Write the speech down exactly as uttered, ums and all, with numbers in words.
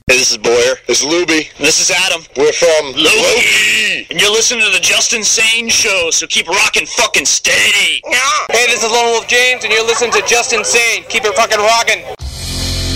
Hey, this is Boyer. This is Luby. This is Adam. We're from Loki. Loki. And you're listening to the Justin Sane Show, so keep rocking fucking steady. Hey, this is Lone Wolf James, and you're listening to Justin Sane. Keep it fucking rocking.